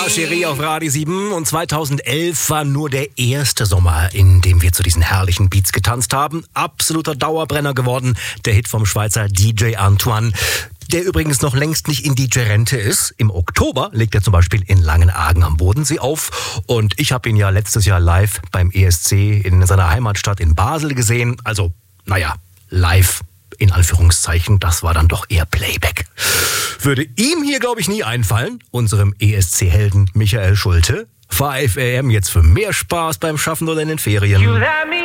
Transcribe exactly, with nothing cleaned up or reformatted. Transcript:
war Cherie auf Radio sieben und zweitausendelf war nur der erste Sommer, in dem wir zu diesen herrlichen Beats getanzt haben. Absoluter Dauerbrenner geworden, der Hit vom Schweizer D J Antoine, der übrigens noch längst nicht in D J-Rente ist. Im Oktober legt er zum Beispiel in Langenargen am Bodensee auf und ich habe ihn ja letztes Jahr live beim E S C in seiner Heimatstadt in Basel gesehen. Also, naja, live in Anführungszeichen, das war dann doch eher Playback. Würde ihm hier, glaube ich, nie einfallen, unserem E S C-Helden Michael Schulte. fünf A M jetzt für mehr Spaß beim Schaffen oder in den Ferien.